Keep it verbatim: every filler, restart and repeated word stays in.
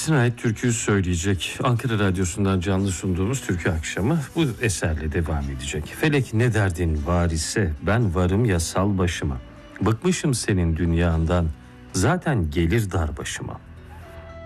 kendisine ait türküyü söyleyecek. Ankara Radyosu'ndan canlı sunduğumuz türkü akşamı bu eserle devam edecek. Felek ne derdin var ise ben varım ya sal başıma. Bıkmışım senin dünyandan, zaten gelir dar başıma.